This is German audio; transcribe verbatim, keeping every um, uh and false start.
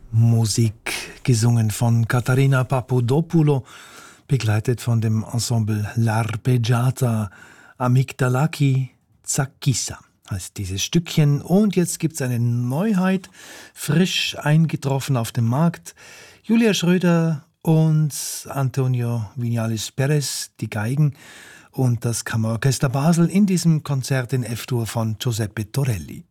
Musik, gesungen von Katharina Papadopoulou, begleitet von dem Ensemble L'Arpeggiata. Amygdalaki Tsakissa heißt dieses Stückchen. Und jetzt gibt es eine Neuheit, frisch eingetroffen auf dem Markt. Julia Schröder und Antonio Viñales Perez, die Geigen, und das Kammerorchester Basel in diesem Konzert in F-Dur von Giuseppe Torelli.